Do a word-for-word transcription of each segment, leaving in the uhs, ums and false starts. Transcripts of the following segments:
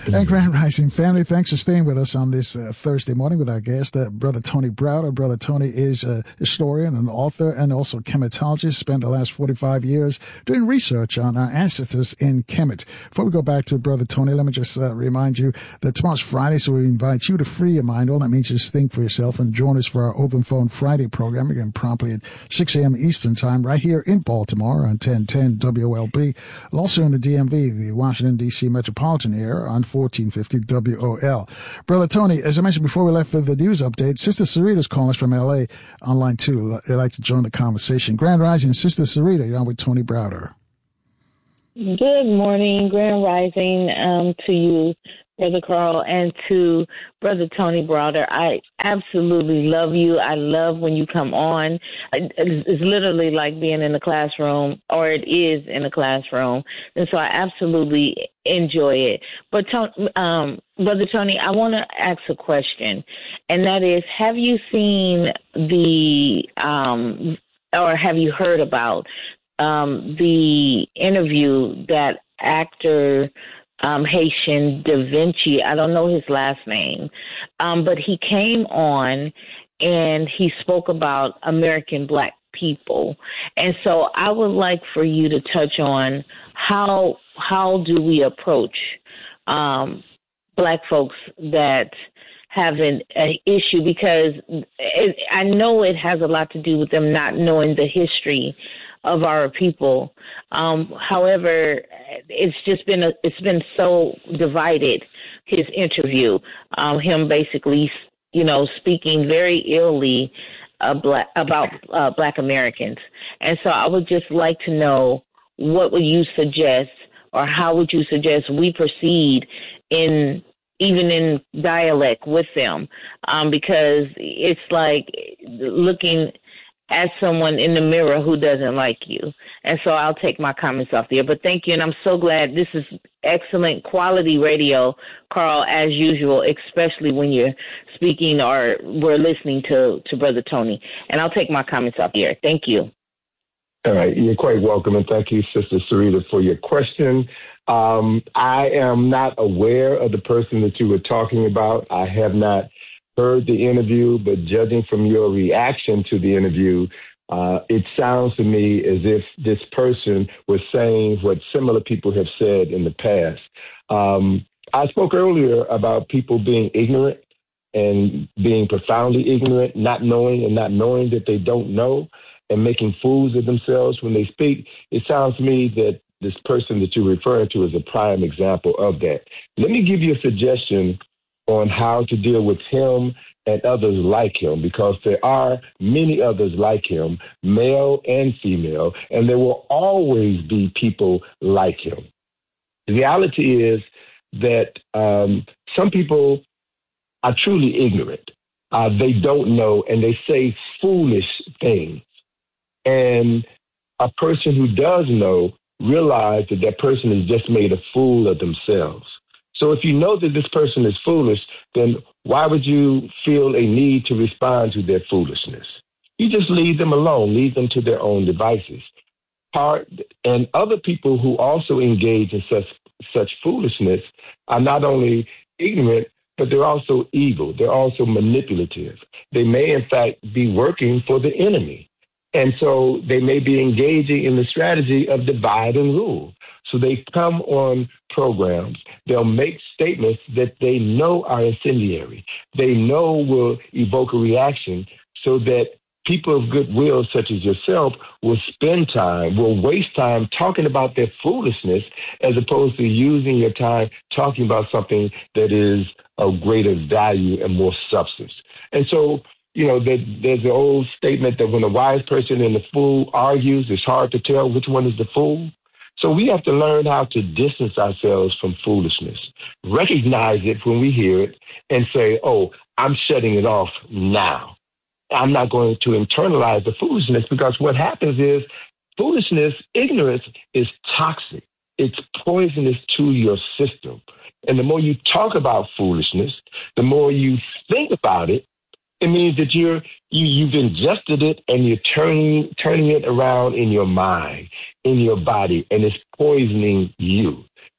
And Grand Rising family, thanks for staying with us on this uh, Thursday morning with our guest, uh, Brother Tony Browder. Brother Tony is a historian, an author, and also chematologist. Spent the last forty-five years doing research on our ancestors in Kemet. Before we go back to Brother Tony, let me just uh, remind you that tomorrow's Friday, so we invite you to free your mind. All that means is think for yourself and join us for our Open Phone Friday program, again, promptly at six a.m. Eastern Time, right here in Baltimore on ten ten W O L B. Also in the D M V, the Washington, D C metropolitan area on fourteen fifty W O L. Brother Tony, as I mentioned before we left for the news update, Sister Sarita's calling us from L A online too. They'd like to join the conversation. Grand Rising, Sister Sarita, you're on with Tony Browder. Good morning, Grand Rising um, to you, Brother Carl, and to Brother Tony Browder. I absolutely love you. I love when you come on. It's literally like being in the classroom, or it is in the classroom, and so I absolutely enjoy it. But, um, Brother Tony, I want to ask a question, and that is, have you seen the, um, or have you heard about um, the interview that actor Um, Haitian Da Vinci, I don't know his last name, um, but he came on and he spoke about American Black people. And so I would like for you to touch on how how do we approach um, Black folks that have an, an issue, because it, I know it has a lot to do with them not knowing the history of our people. Um, however, it's just been a, it's been so divided. His interview, um, him basically, you know, speaking very illy uh, black, about uh, Black Americans, and so I would just like to know, what would you suggest, or how would you suggest we proceed in even in dialect with them, um, because it's like looking as someone in the mirror who doesn't like you. And so I'll take my comments off there. But thank you, and I'm so glad. This is excellent quality radio, Carl, as usual, especially when you're speaking or we're listening to, to Brother Tony. And I'll take my comments off here. Thank you. All right. You're quite welcome, and thank you, Sister Sarita, for your question. Um, I am not aware of the person that you were talking about. I have not heard the interview, but judging from your reaction to the interview, uh, it sounds to me as if this person was saying what similar people have said in the past. Um, I spoke earlier about people being ignorant and being profoundly ignorant, not knowing and not knowing that they don't know, and making fools of themselves when they speak. It sounds to me that this person that you're referring to is a prime example of that. Let me give you a suggestion on how to deal with him and others like him, because there are many others like him, male and female, and there will always be people like him. The reality is that um, some people are truly ignorant. Uh, they don't know, and they say foolish things. And a person who does know realizes that that person has just made a fool of themselves. So if you know that this person is foolish, then why would you feel a need to respond to their foolishness? You just leave them alone, leave them to their own devices. Part, and other people who also engage in such such foolishness are not only ignorant, but they're also evil. They're also manipulative. They may, in fact, be working for the enemy. And so they may be engaging in the strategy of divide and rule. So they come on programs, they'll make statements that they know are incendiary, they know will evoke a reaction, so that people of goodwill, such as yourself, will spend time, will waste time talking about their foolishness, as opposed to using your time talking about something that is of greater value and more substance. And so, you know, there, there's the old statement that when a wise person and the fool argues, it's hard to tell which one is the fool. So we have to learn how to distance ourselves from foolishness, recognize it when we hear it, and say, oh, I'm shutting it off now. I'm not going to internalize the foolishness, because what happens is foolishness, ignorance is toxic. It's poisonous to your system. And the more you talk about foolishness, the more you think about it, it means that you're, you, you've ingested it and you're turning, turning it around in your mind, in your body, and it's poisoning you.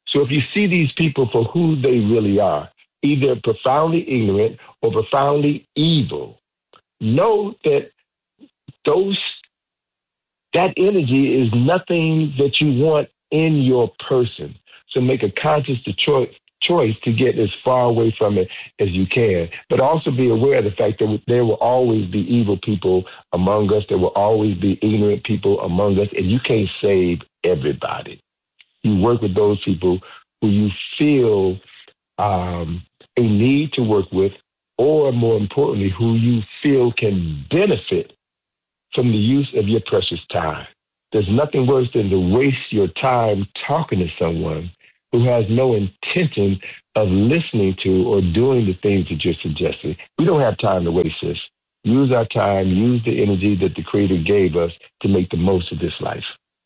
So if you see these people for who they really are, either profoundly ignorant or profoundly evil, know that those that energy is nothing that you want in your person. So make a conscious choice choice to get as far away from it as you can. But also be aware of the fact that there will always be evil people among us. There will always be ignorant people among us, and you can't save everybody. You work with those people who you feel um, a need to work with, or more importantly, who you feel can benefit from the use of your precious time. There's nothing worse than to waste your time talking to someone who has no intention of listening to or doing the things that you're suggesting. We don't have time to waste this. Use our time, use the energy that the Creator gave us to make the most of this life.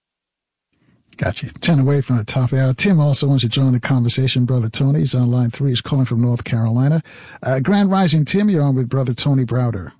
Got you. ten away from the top of the hour. Tim also wants to join the conversation. Brother Tony is on line three. He's calling from North Carolina. Uh, Grand Rising, Tim, you're on with Brother Tony Browder.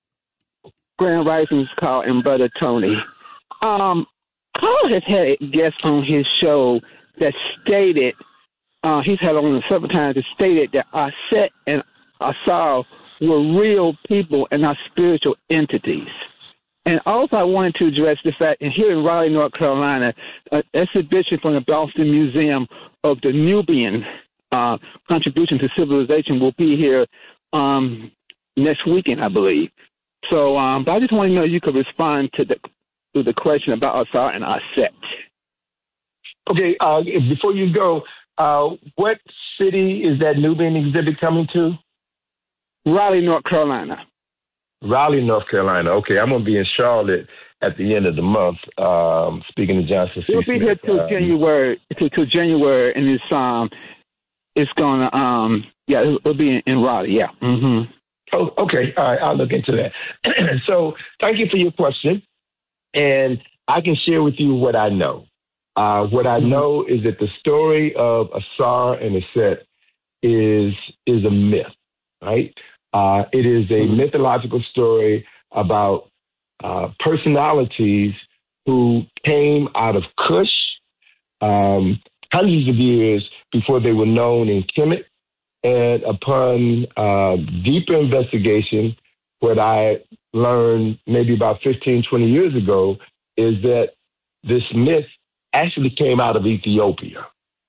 Grand Rising, Carl and Brother Tony. Um, Carl has had a guest on his show that stated, uh, he's had on several times, that stated that Aset and Asar were real people and not spiritual entities. And also I wanted to address the fact that here in Raleigh, North Carolina, an exhibition from the Boston Museum of the Nubian uh, contribution to civilization will be here um, next weekend, I believe. So, um, but I just want to know if you could respond to the to the question about Asar and Aset. Okay, uh, before you go, uh, what city is that Nubian exhibit coming to? Raleigh, North Carolina. Raleigh, North Carolina. Okay, I'm going to be in Charlotte at the end of the month, um, speaking to Johnson C. It'll be here till uh, January, till, till January, and it's um, it's gonna um, yeah, it'll, it'll be in, in Raleigh, yeah. Mm-hmm. Oh, okay, all right, I'll look into that. So, thank you for your question, and I can share with you what I know. Uh, what I know is that the story of Asar and Aset is is a myth, right? Uh, it is a mythological story about uh, personalities who came out of Kush um, hundreds of years before they were known in Kemet. And upon uh, deeper investigation, what I learned maybe about fifteen, twenty years ago is that this myth actually came out of Ethiopia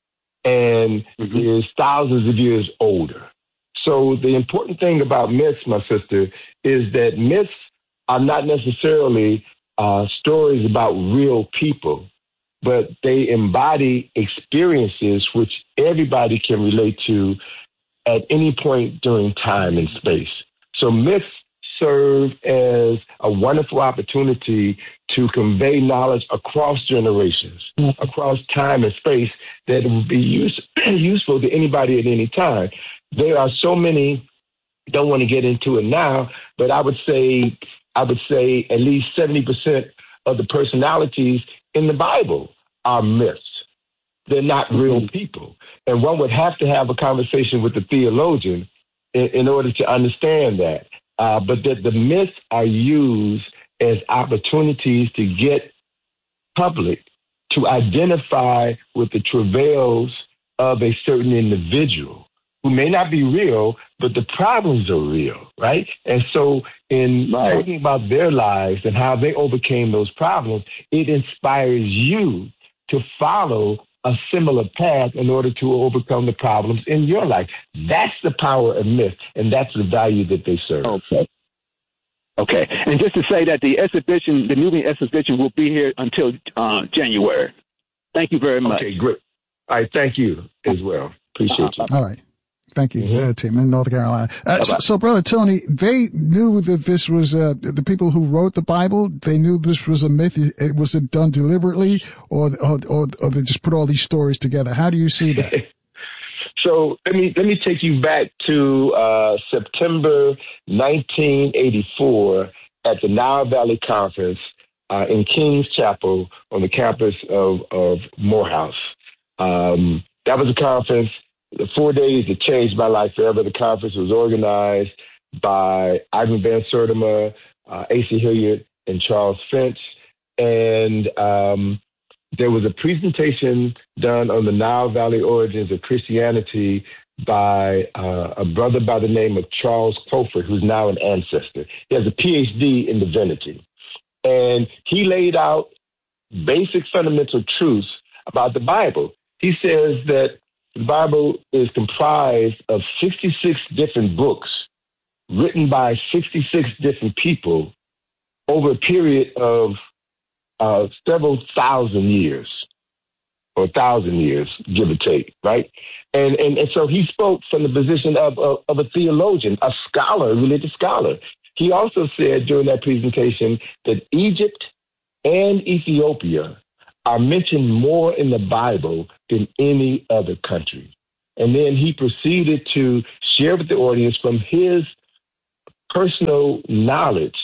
and mm-hmm. is thousands of years older. So the important thing about myths, my sister, is that myths are not necessarily uh, stories about real people, but they embody experiences which everybody can relate to at any point during time and space. So myths serve as a wonderful opportunity to convey knowledge across generations, mm-hmm. across time and space, that will be use, useful to anybody at any time. There are so many, don't want to get into it now, but I would say, I would say at least seventy percent of the personalities in the Bible are myths. They're not real people. And one would have to have a conversation with the theologian in, in order to understand that. Uh, but that the myths are used as opportunities to get public to identify with the travails of a certain individual who may not be real, but the problems are real, right? And so in right. talking about their lives and how they overcame those problems, it inspires you to follow a similar path in order to overcome the problems in your life. That's the power of myth, and that's the value that they serve. Okay. Okay. And just to say that the exhibition, the Nubian exhibition, will be here until uh, January. Thank you very much. Okay, great. All right, thank you as well. Appreciate you. All right. Thank you, mm-hmm. uh, Tim, in North Carolina. Uh, so, so, Brother Tony, they knew that this was, uh, the people who wrote the Bible, they knew this was a myth. It, was it done deliberately, or, or, or, or they just put all these stories together? How do you see that? So let me let me take you back to uh, September nineteen eighty-four at the Nile Valley Conference uh, in King's Chapel on the campus of, of Morehouse. Um, that was a conference. The four days that changed my life forever. The conference was organized by Ivan Van Sertima, uh, A C Hilliard, and Charles Finch. And um, there was a presentation done on the Nile Valley origins of Christianity by uh, a brother by the name of Charles Crawford, who's now an ancestor. He has a P H D in divinity. And he laid out basic fundamental truths about the Bible. He says that the Bible is comprised of sixty-six different books written by sixty-six different people over a period of uh, several thousand years, or a thousand years, give or take, right? And, and and so he spoke from the position of, of, of a theologian, a scholar, a religious scholar. He also said during that presentation that Egypt and Ethiopia are mentioned more in the Bible than any other country. And then he proceeded to share with the audience from his personal knowledge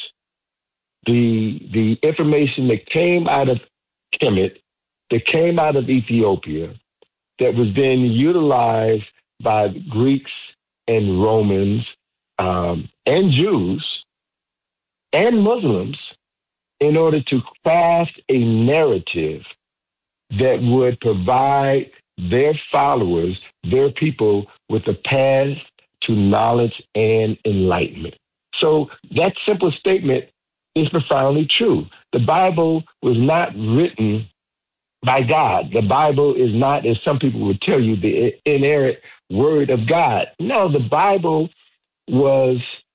the the information that came out of Kemet, that came out of Ethiopia, that was then utilized by Greeks and Romans um, and Jews and Muslims in order to craft a narrative that would provide their followers, their people, with a path to knowledge and enlightenment. So that simple statement is profoundly true. The Bible was not written by God. The Bible is not, as some people would tell you, the inerrant word of God. No, the Bible was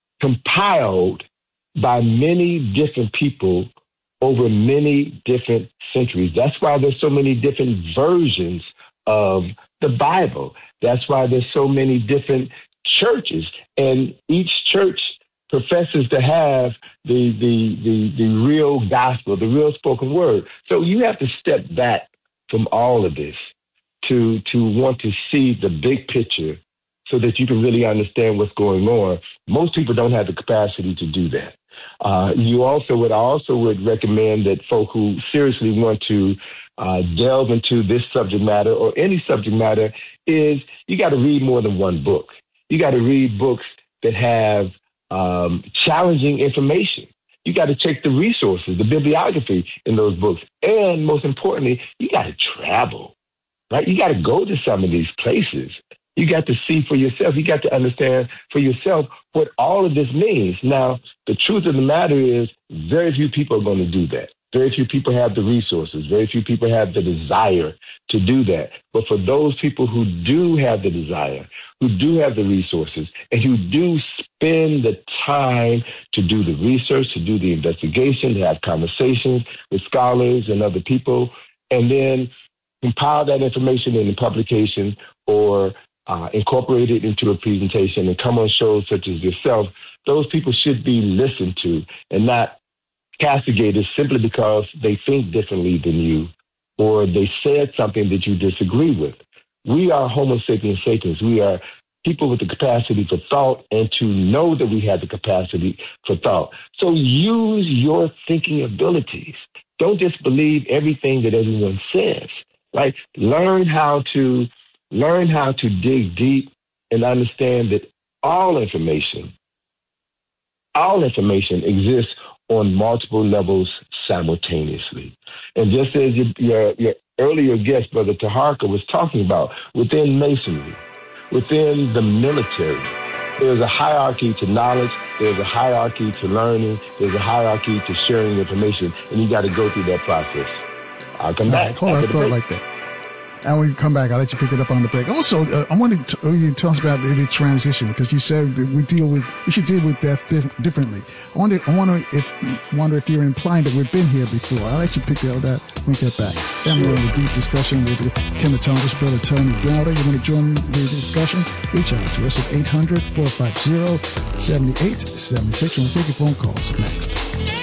compiled by many different people over many different centuries. That's why there's so many different versions of the Bible. That's why there's so many different churches, and each church professes to have the, the the the real gospel, the real spoken word. So you have to step back from all of this to to want to see the big picture so that you can really understand what's going on. Most people don't have the capacity to do that. Uh, you also would I also would recommend that folk who seriously want to uh, delve into this subject matter or any subject matter is you got to read more than one book. You got to read books that have um, challenging information. You got to check the resources, the bibliography in those books. And most importantly, you got to travel, right? You got to go to some of these places. You got to see for yourself. You got to understand for yourself what all of this means. Now, the truth of the matter is very few people are going to do that. Very few people have the resources. Very few people have the desire to do that. But for those people who do have the desire, who do have the resources, and who do spend the time to do the research, to do the investigation, to have conversations with scholars and other people, and then compile that information in a publication or uh, incorporate it into a presentation and come on shows such as yourself, those people should be listened to and not castigated simply because they think differently than you or they said something that you disagree with. We are Homo sapiens sapiens. We are people with the capacity for thought and to know that we have the capacity for thought. So use your thinking abilities. Don't just believe everything that everyone says, right? Learn how to learn how to dig deep and understand that all information, all information exists on multiple levels simultaneously. And just as your, your, your earlier guest, Brother Taharka, was talking about, within Masonry, within the military, there's a hierarchy to knowledge, there's a hierarchy to learning, there's a hierarchy to sharing information, and you got to go through that process. I'll come All back. Right, hold on, thought like that. And when you come back, I'll let you pick it up on the break. Also, uh, I wanted to, uh, you to tell us about the, the transition, because you said that we deal with, we should deal with death dif- differently. I wonder, I wonder if, wonder if you're implying that we've been here before. I'll let you pick up that when we get back. Then we're in a deep discussion with chematologist Brother Tony Browder. You want to join the discussion? Reach out to us at eight hundred, four five zero, seven eight seven six. We'll take your phone calls next.